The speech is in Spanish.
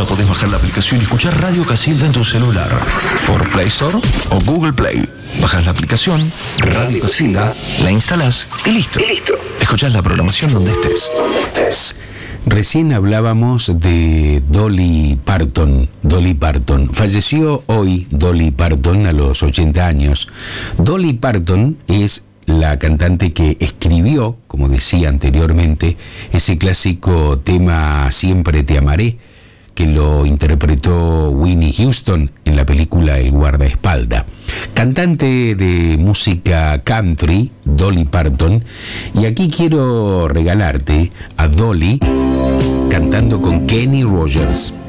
Ahora podés bajar la aplicación y escuchar Radio Casilda en tu celular. Por Play Store o Google Play. Bajás la aplicación, Radio Casilda, la instalás y listo. Escuchás la programación donde estés. Recién hablábamos de Dolly Parton. Falleció hoy Dolly Parton a los 80 años. Dolly Parton es la cantante que escribió, como decía anteriormente, ese clásico tema Siempre te amaré, que lo interpretó Whitney Houston en la película El guardaespaldas. Cantante de música country, Dolly Parton, y aquí quiero regalarte a Dolly cantando con Kenny Rogers.